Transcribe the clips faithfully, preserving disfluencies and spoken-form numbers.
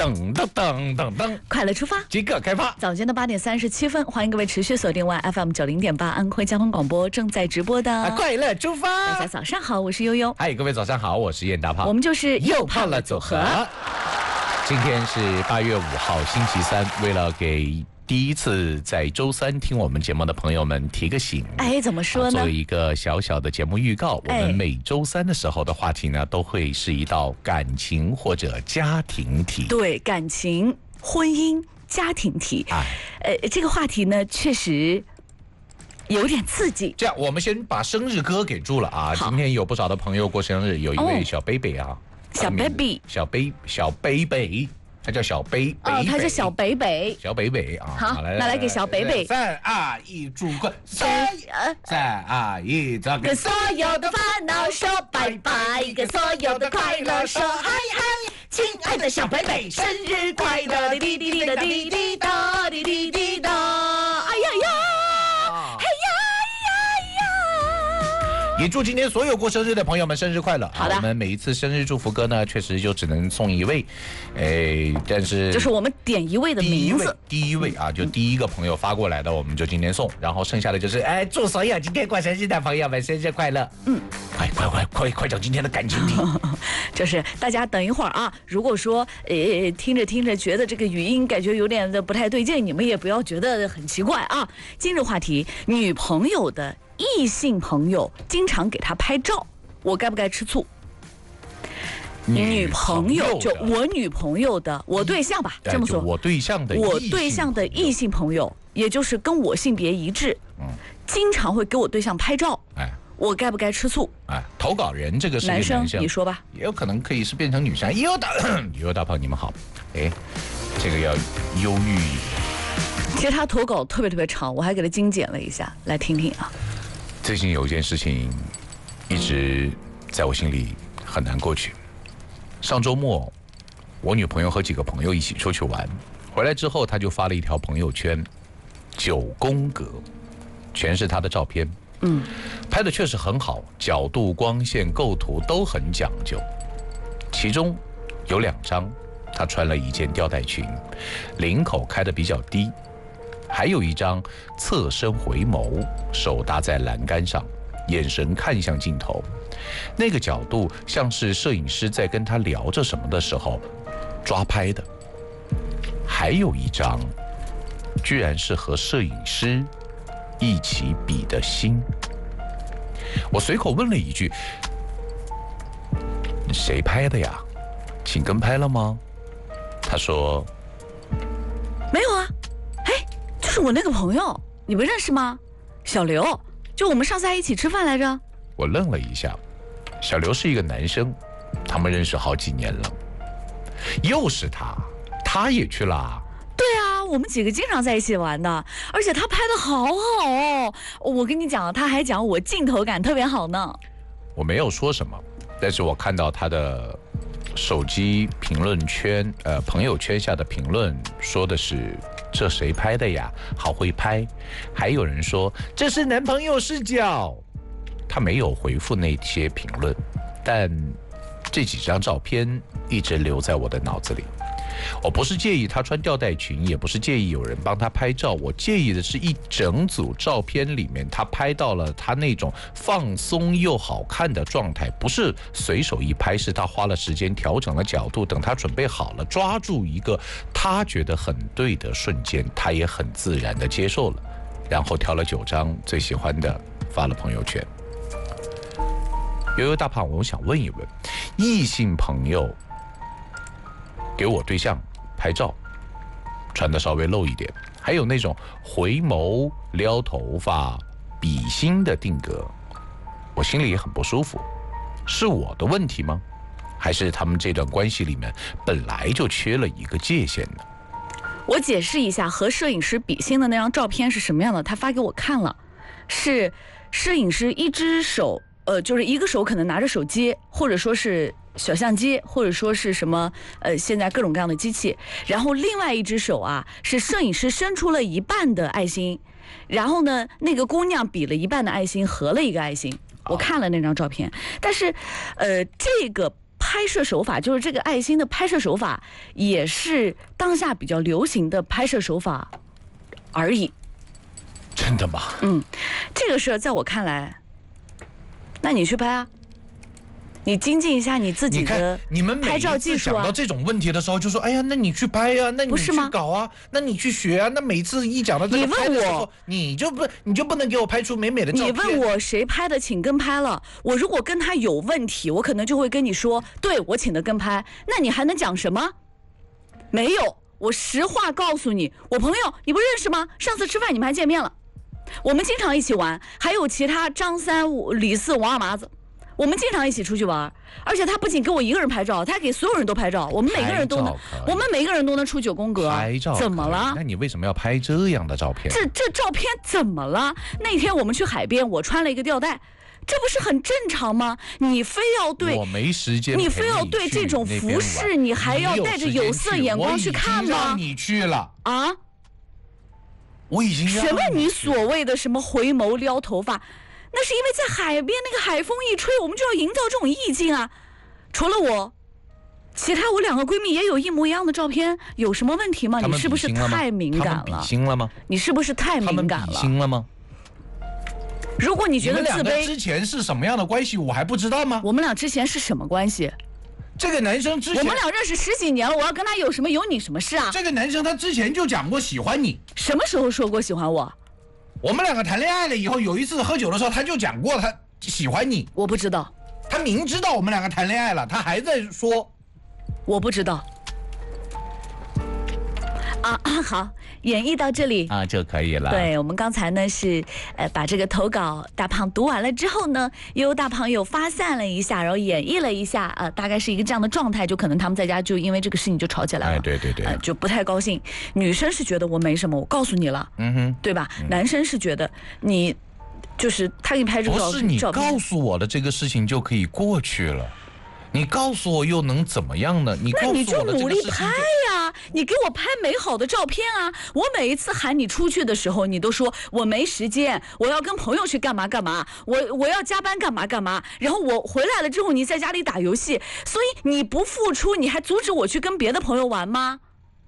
噔噔噔噔噔， 快乐出发， 即刻开发。 早间的八点三十七分，欢迎各位持续锁定 Y F M 九零点八安徽交通广播正在直播的、 啊、快乐出发。 大家早上好，我是悠悠。 嗨，各位早上好，我是燕大胖。 我们就是又胖了组合。今天是八月五号，星期三。为了给第一次在周三听我们节目的朋友们提个醒， 哎，怎么说呢？ 做一个小小的节目预告， 哎、 我们每周三的时候的话题呢，都会是一道感情或者家庭题。 对，感情、婚姻、家庭题。 哎， 呃，这个话题呢，确实有点刺激。 这样，我们先把生日歌给住了啊！今天有不少的朋友过生日，有一位小贝贝啊， 哦、小 baby， 小贝小贝贝。他叫小北北， 哦，他叫小北北， 小北北啊！ 好，那来给小北北。 三二一，祝贺！三三二一，这跟所有的烦恼说拜拜，跟所有的快乐说嗨嗨，亲爱的小北北，生日快乐！滴滴滴滴的滴滴答，滴滴滴答，哎呀呀！ 也祝今天所有过生日的朋友们生日快乐！ 好的， 我们每一次生日祝福歌呢，确实就只能送一位，哎，但是就是我们点一位的名字， 第一位啊，就第一个朋友发过来的，我们就今天送，然后剩下的就是哎，祝所有今天过生日的朋友们生日快乐！嗯，快快快快快讲今天的感情题， 就是大家等一会儿啊，如果说呃听着听着觉得这个语音感觉有点的不太对劲，你们也不要觉得很奇怪啊。今日话题，女朋友的异性朋友经常给他拍照，我该不该吃醋？女朋友就我女朋友的，我对象吧，这么说， 我对象的我对象的异性朋友，也就是跟我性别一致，嗯，经常会给我对象拍照，哎，我该不该吃醋？ 哎，投稿人这个是男生， 男生你说吧， 也有可能可以是变成女生。悠悠大悠悠大胖，你们好，哎，这个要忧郁。 其实他投稿特别特别长，我还给他精简了一下，来听听啊。 最近有一件事情一直在我心里很难过去。上周末，我女朋友和几个朋友一起出去玩，回来之后，她就发了一条朋友圈，九宫格，全是她的照片。嗯，拍的确实很好，角度、光线、构图都很讲究。其中有两张，她穿了一件吊带裙，领口开得比较低。还有一张侧身回眸，手搭在栏杆上，眼神看向镜头，那个角度像是摄影师在跟他聊着什么的时候抓拍的。还有一张，居然是和摄影师一起比的心。我随口问了一句：“谁拍的呀？请跟拍了吗？”他说：“ 没有啊。”是我那个朋友，你不认识吗？小刘，就我们上次还一起吃饭来着。 我愣了一下，小刘是一个男生，他们认识好几年了。又是他，他也去了。 对啊，我们几个经常在一起玩的，而且他拍的好好哦。我跟你讲，他还讲我镜头感特别好呢。 我没有说什么，但是我看到他的手机评论圈，呃，朋友圈下的评论说的是。这谁拍的呀？好会拍！还有人说这是男朋友视角。他没有回复那些评论，但这几张照片一直留在我的脑子里。我不是介意他穿吊带裙，也不是介意有人帮他拍照，我介意的是一整组照片里面，他拍到了他那种放松又好看的状态，不是随手一拍，是他花了时间调整了角度，等他准备好了，抓住一个他觉得很对的瞬间，他也很自然的接受了，然后挑了九张最喜欢的发了朋友圈。悠悠大胖，我想问一问，异性朋友给我对象拍照，穿得稍微露一点，还有那种回眸、撩头发、比心的定格，我心里也很不舒服。是我的问题吗？还是他们这段关系里面本来就缺了一个界限呢？ 我解释一下，和摄影师比心的那张照片是什么样的？他发给我看了，是摄影师一只手，呃，就是一个手可能拿着手机，或者说是小相机，或者说是什么呃，现在各种各样的机器，然后另外一只手啊，是摄影师伸出了一半的爱心，然后呢，那个姑娘比了一半的爱心，合了一个爱心。我看了那张照片，但是，呃，这个拍摄手法，就是这个爱心的拍摄手法，也是当下比较流行的拍摄手法而已。 真的吗？ 嗯，这个事在我看来，那你去拍啊。你精进一下你自己的拍照技术啊！ 讲到这种问题的时候，就说：“哎呀，那你去拍呀、啊，那你去搞啊，那你去学啊。”那每次一讲到这个拍的时候，你就不你就不能给我拍出美美的照片。 你问我谁拍的，请跟拍了。我如果跟他有问题，我可能就会跟你说：“对，我请的跟拍。”那你还能讲什么？没有，我实话告诉你，我朋友你不认识吗？上次吃饭你们还见面了，我们经常一起玩，还有其他张三、李四、王二麻子。我们经常一起出去玩，而且他不仅给我一个人拍照，他还给所有人都拍照。我们每个人都能，我们每个人都能出九宫格。 拍照怎么了？ 那你为什么要拍这样的照片？ 这这照片怎么了？那天我们去海边，我穿了一个吊带，这不是很正常吗？你非要对我没时间， 你非要对这种服饰，你还要带着有色眼光去看吗？ 让你去了啊！ 我已经什么你所谓的什么回眸撩头发？那是因为在海边，那个海风一吹，我们就要营造这种意境啊。除了我，其他我两个闺蜜也有一模一样的照片，有什么问题吗？你是不是太敏感了？ 他们比心了吗？ 你是不是太敏感了？ 他们比心了吗？ 如果你觉得自卑， 你们两个之前是什么样的关系，我还不知道吗？ 我们俩之前是什么关系？ 这个男生之前我们俩认识十几年了，我要跟他有什么有你什么事啊？ 这个男生他之前就讲过喜欢你， 什么时候说过喜欢我？ 我们两个谈恋爱了以后，有一次喝酒的时候，他就讲过他喜欢你。 我不知道， 他明知道我们两个谈恋爱了，他还在说。 我不知道。啊啊，好，演绎到这里啊就可以了。 对，我们刚才呢是呃把这个投稿大胖读完了之后呢，由大胖又发散了一下，然后演绎了一下，呃，大概是一个这样的状态，就可能他们在家就因为这个事情就吵起来了。 哎，对对对， 呃，就不太高兴。女生是觉得我没什么，我告诉你了， 嗯哼， 对吧？嗯、男生是觉得你就是他给你拍这个照片， 不是你告诉我的这个事情就可以过去了。你告诉我又能怎么样呢？你告诉我的这个事情就， 那你就努力拍呀，你给我拍美好的照片啊！我每一次喊你出去的时候，你都说我没时间，我要跟朋友去干嘛干嘛，我我要加班干嘛干嘛。然后我回来了之后，你在家里打游戏，所以你不付出，你还阻止我去跟别的朋友玩吗？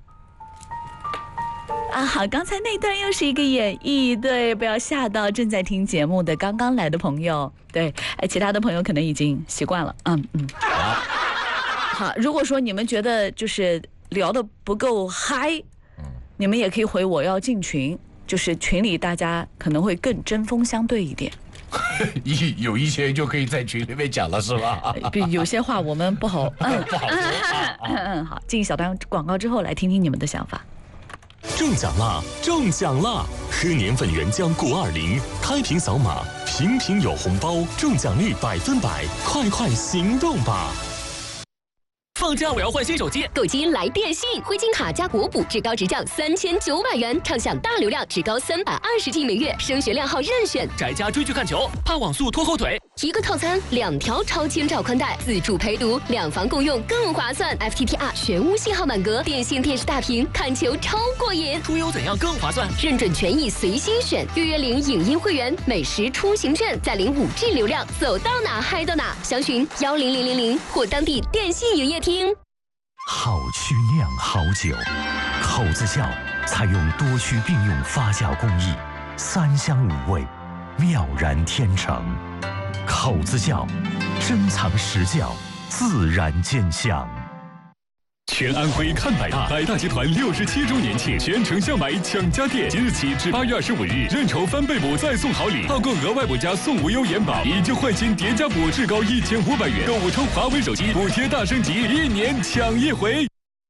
啊，好，刚才那段又是一个演绎，对，不要吓到正在听节目的刚刚来的朋友，对，哎，其他的朋友可能已经习惯了，嗯嗯。好，好，如果说你们觉得就是聊得不够嗨，嗯，你们也可以回我要进群，就是群里大家可能会更针锋相对一点。 有一些就可以在群里面讲了，是吧？ 有些话我们不好， 嗯，不好说。 嗯嗯，好，进小段广告之后，来听听你们的想法。 中奖啦！中奖啦！喝年份原浆谷二零，开瓶扫码，瓶瓶有红包，中奖率百分百，快快行动吧！ 放假我要换新手机， 购机来电信，灰金卡加国补，至高直降三千九百元，畅享大流量，至高三百二十 G 每月，升学量号任选。 宅家追剧看球，怕网速拖后腿。 一个套餐，两条超千兆宽带，自助陪读，两房共用更划算。F T T R 全屋信号满格，电信电视大屏，看球超过瘾。 出游怎样更划算？ 认准权益随心选，预约领影音会员，美食出行券，再领五 G 流量，走到哪嗨到哪。详询幺零零零零或当地电信营业厅。 好曲酿好酒，口子窖采用多区并用发酵工艺，三香五味，妙然天成。口子窖，珍藏实窖，自然见香。 全安徽看百大，百大集团六十七周年庆，全城相买抢家电，即日起至八月二十五日，认筹翻倍补再送好礼，套购额外补加送无忧延保，以旧换新叠加补至高一千五百元，购物抽华为手机，补贴大升级，一年抢一回。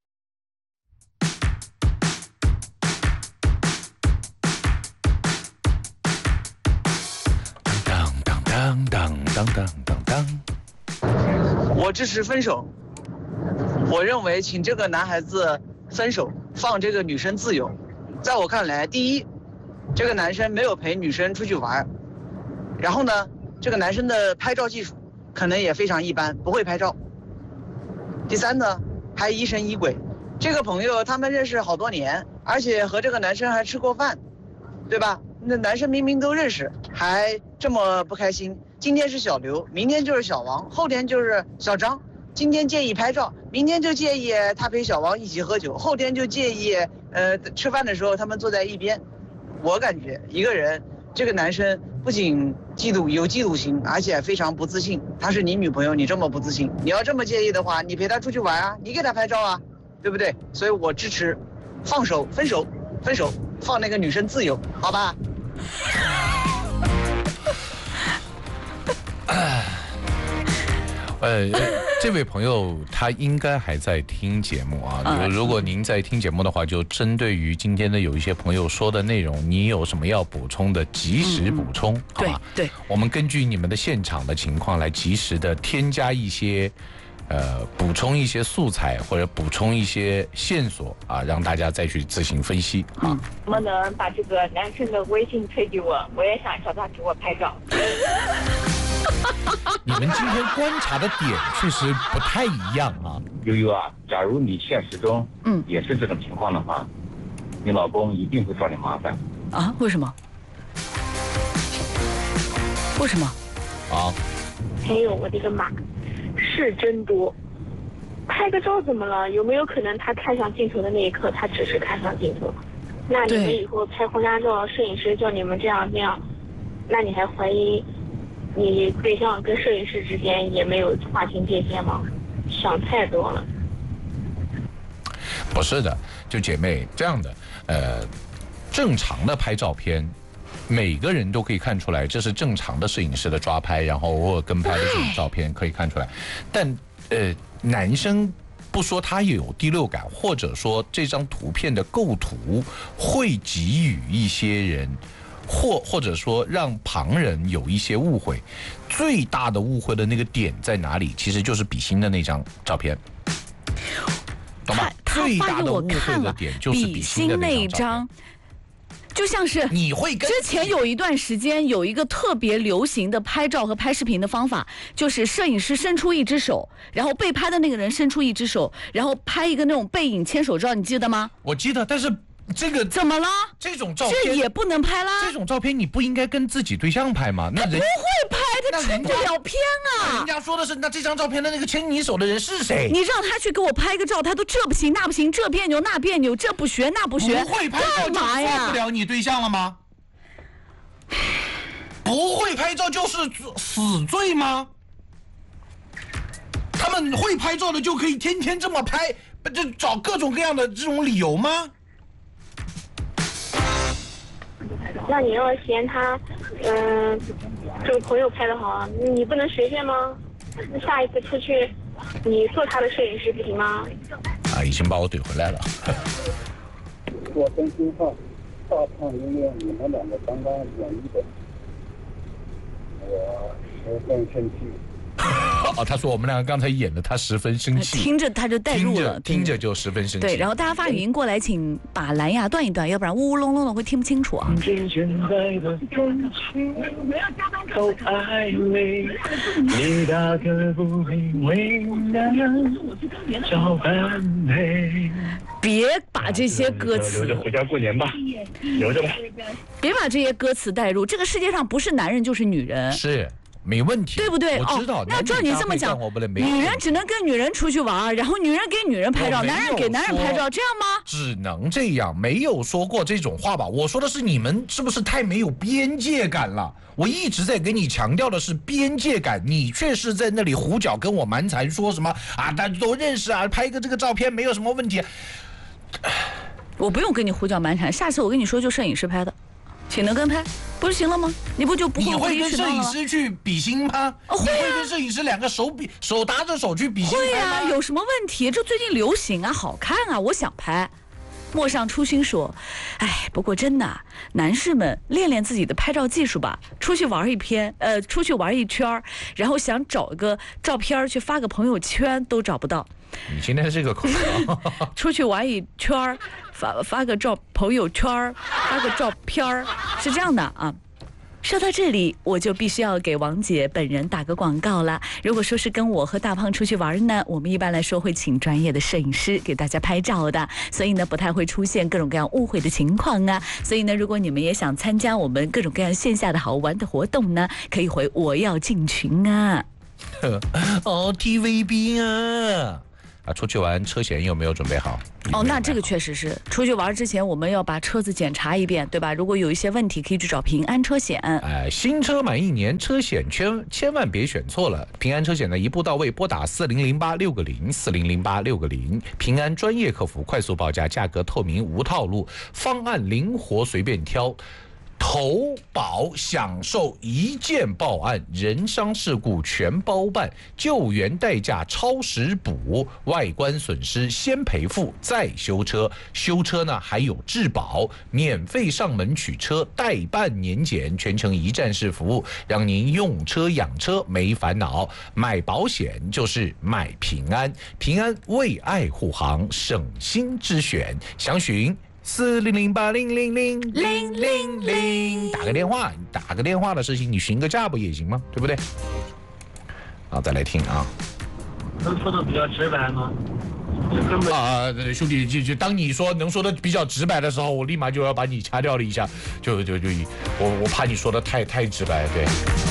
当当当当当当当当。 我支持分手。我认为请这个男孩子分手，放这个女生自由。在我看来，第一，这个男生没有陪女生出去玩，然后呢，这个男生的拍照技术可能也非常一般，不会拍照。第三呢，还疑神疑鬼。这个朋友他们认识好多年，而且和这个男生还吃过饭，对吧？那男生明明都认识，还这么不开心。今天是小刘，明天就是小王，后天就是小张。 今天介意拍照，明天就介意他陪小王一起喝酒，后天就介意呃吃饭的时候他们坐在一边。我感觉一个人，这个男生不仅嫉妒有嫉妒心，而且非常不自信。他是你女朋友，你这么不自信，你要这么介意的话，你陪他出去玩啊，你给他拍照啊，对不对？所以我支持放手，分手，分手，放那个女生自由，好吧？ 呃，这位朋友他应该还在听节目啊。 嗯、 如果您在听节目的话，就针对于今天的有一些朋友说的内容，你有什么要补充的，及时补充，嗯、好吧？ 对，对， 我们根据你们的现场的情况来及时的添加一些，呃，补充一些素材或者补充一些线索啊，让大家再去自行分析啊。 能不能把这个男生的微信推给我？我也想找他给我拍照。 你们今天观察的点确实不太一样啊。 悠悠啊，假如你现实中嗯也是这种情况的话，嗯、你老公一定会找你麻烦啊？为什么？为什么？ 啊？ 哎呦，我的个妈，事真多。拍个照怎么了？有没有可能他看向镜头的那一刻，他只是看向镜头？那你们以后拍婚纱照，摄影师叫你们这样那样，那你还怀疑？你对象跟摄影师之间也没有划清界限吗？想太多了。 不是的，就姐妹这样的，呃，正常的拍照片，每个人都可以看出来，这是正常的摄影师的抓拍，然后偶尔跟拍的这种照片可以看出来。但呃，男生不说他有第六感，或者说这张图片的构图会给予一些人。或或者说让旁人有一些误会，最大的误会的那个点在哪里？其实就是比心的那张照片，懂吗？最大的误会的点就是比心的那张照片。 就像是你会跟之前有一段时间有一个特别流行的拍照和拍视频的方法，就是摄影师伸出一只手，然后被拍的那个人伸出一只手，然后拍一个那种背影牵手照，你记得吗？ 我记得，但是。这个怎么了？ 这种照片这也不能拍啦。 这种照片你不应该跟自己对象拍吗？那人不会拍，他出不了片啊。 人家说的是，那这张照片的那个牵你手的人是谁？ 你让他去给我拍个照，他都这不行那不行，这别扭那别扭，这不学那不学， 不会拍照就做不了你对象了吗？不会拍照就是死罪吗？他们会拍照的就可以天天这么拍？就找各种各样的这种理由吗？ 那你要嫌他，嗯、呃，这个朋友拍的好，你不能随便吗？那下一次出去，你做他的摄影师不行吗？ 啊，已经把我怼回来了。 我真心话，大胖因为你们两个刚刚演绎的，我十分生气。 哦，他说我们两个刚才演的，他十分生气， 听着他就带入了， 听着听着就十分生气。 对，然后大家发语音过来，请把蓝牙断一断，要不然呜呜隆隆的会听不清楚啊。别把这些歌词， 留着回家过年吧，留着吧。 别把这些歌词带入，这个世界上不是男人就是女人。 是。没问题， 对不对？ 我知道。 哦、那照你这么讲，女人只能跟女人出去玩，然后女人给女人拍照，男人给男人拍照，这样吗？ 只能这样，没有说过这种话吧？我说的是你们是不是太没有边界感了？我一直在跟你强调的是边界感，你却是在那里胡搅跟我蛮缠，说什么啊？大家都认识啊，拍个这个照片没有什么问题。 我不用跟你胡搅蛮缠，下次我跟你说就摄影师拍的。请能跟拍，不是行了吗？你不就不会你会跟摄影师去比心吗？ 哦、会啊。 你会跟摄影师两个手比手搭着手去比心会啊，有什么问题？这最近流行啊，好看啊，我想拍。陌上初心说：“哎，不过真的，男士们练练自己的拍照技术吧。出去玩一篇，呃，出去玩一圈，然后想找一个照片去发个朋友圈都找不到。 你今天这个口条， 出去玩一圈，发发个照朋友圈，发个照片，是这样的啊。”说到这里，我就必须要给王姐本人打个广告了。如果说是跟我和大胖出去玩呢，我们一般来说会请专业的摄影师给大家拍照的，所以呢不太会出现各种各样误会的情况啊。所以呢，如果你们也想参加我们各种各样线下的好玩的活动呢，可以回我要进群啊。 哦 T V B 啊。啊，出去玩车险有没有准备好？ 哦，那这个确实是，出去玩之前我们要把车子检查一遍，对吧？如果有一些问题，可以去找平安车险。 哎，新车满一年，车险千千万别选错了。平安车险呢，一步到位，拨打四零零八六个零四零零八六个零，平安专业客服，快速报价，价格透明，无套路，方案灵活，随便挑。投保享受一键报案，人伤事故全包办，救援代价超时补，外观损失先赔付再修车，修车呢还有质保，免费上门取车，代办年检，全程一站式服务，让您用车养车没烦恼。买保险就是买平安，平安为爱护航，省心之选，详询四零零八零零零零零零，打个电话，打个电话的事情，你询个价不也行吗？对不对？好，再来听啊。 能说的比较直白吗？ 啊，兄弟，就就当你说能说的比较直白的时候，我立马就要把你掐掉了一下，就就就我我怕你说的太太直白，对。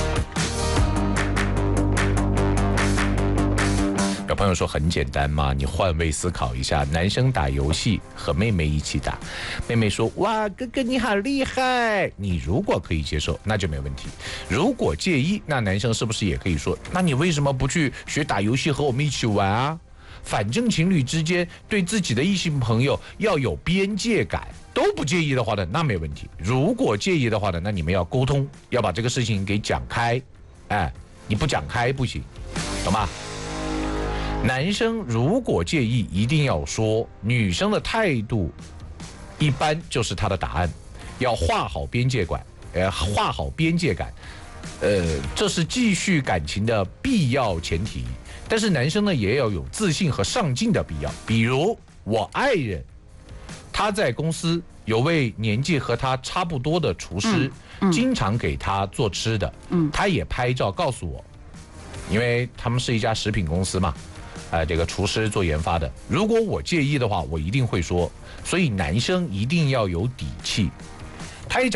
有朋友说很简单嘛，你换位思考一下，男生打游戏和妹妹一起打，妹妹说哇哥哥你好厉害，你如果可以接受那就没问题，如果介意，那男生是不是也可以说，那你为什么不去学打游戏和我们一起玩啊？反正情侣之间对自己的异性朋友要有边界感，都不介意的话呢，那没问题，如果介意的话呢，那你们要沟通，要把这个事情给讲开，哎，你不讲开不行，懂吗？男生如果介意一定要说，女生的态度一般就是他的答案，要画好边界感，呃，画好边界感，呃，这是继续感情的必要前提。但是男生呢，也要有自信和上进的必要。比如我爱人，他在公司有位年纪和他差不多的厨师，嗯嗯、经常给他做吃的，嗯，他也拍照告诉我，因为他们是一家食品公司嘛。呃，这个厨师做研发的，如果我介意的话，我一定会说。所以男生一定要有底气。他也讲。